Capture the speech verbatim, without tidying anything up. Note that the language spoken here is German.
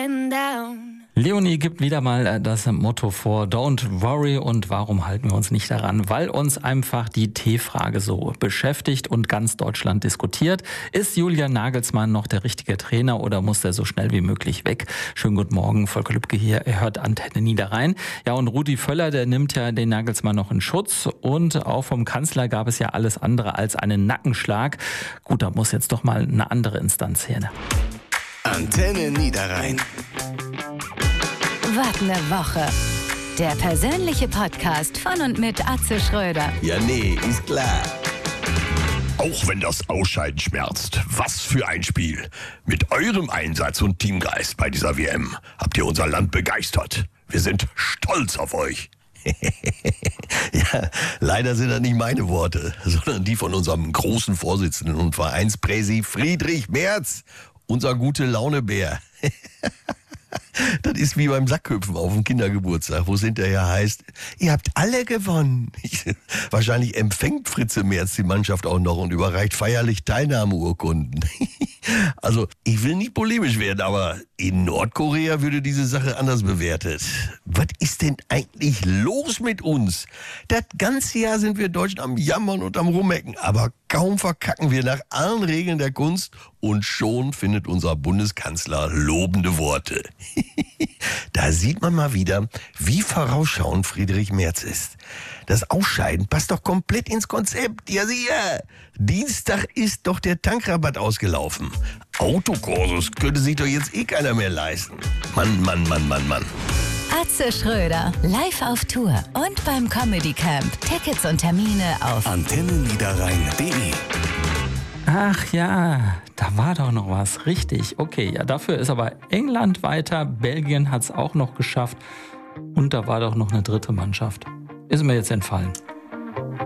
and down. Leonie gibt wieder mal das Motto vor, don't worry. Und warum halten wir uns nicht daran? Weil uns einfach die T-Frage so beschäftigt und ganz Deutschland diskutiert. Ist Julian Nagelsmann noch der richtige Trainer oder muss er so schnell wie möglich weg? Schönen guten Morgen, Volker Lübcke hier, er hört Antenne Niederrhein. Ja, und Rudi Völler, der nimmt ja den Nagelsmann noch in Schutz. Und auch vom Kanzler gab es ja alles andere als einen Nackenschlag. Gut, da muss jetzt doch mal eine andere Instanz her. Ne? Antenne Niederrhein. Was ne Woche. Der persönliche Podcast von und mit Atze Schröder. Ja, nee, ist klar. Auch wenn das Ausscheiden schmerzt, was für ein Spiel. Mit eurem Einsatz und Teamgeist bei dieser W M habt ihr unser Land begeistert. Wir sind stolz auf euch. Ja, leider sind das nicht meine Worte, sondern die von unserem großen Vorsitzenden und Vereinspräsi Friedrich Merz, unser Gute-Laune-Bär. Das ist wie beim Sackhüpfen auf dem Kindergeburtstag, wo es hinterher heißt, ihr habt alle gewonnen. Wahrscheinlich empfängt Fritze Merz die Mannschaft auch noch und überreicht feierlich Teilnahmeurkunden. Also, ich will nicht polemisch werden, aber in Nordkorea würde diese Sache anders bewertet. Was ist denn eigentlich los mit uns? Das ganze Jahr sind wir Deutschen am Jammern und am Rummecken, aber kaum verkacken wir nach allen Regeln der Kunst und schon findet unser Bundeskanzler lobende Worte. Da sieht man mal wieder, wie vorausschauend Friedrich Merz ist. Das Ausscheiden passt doch komplett ins Konzept. Ja, sicher. Dienstag ist doch der Tankrabatt ausgelaufen. Autokursus könnte sich doch jetzt eh keiner mehr leisten. Mann, Mann, Mann, Mann, Mann. Atze Schröder, live auf Tour und beim Comedy Camp. Tickets und Termine auf Antenne Niederrhein punkt de. Ach ja, da war doch noch was. Richtig, okay. Ja, dafür ist aber England weiter. Belgien hat es auch noch geschafft. Und da war doch noch eine dritte Mannschaft. Ist mir jetzt entfallen.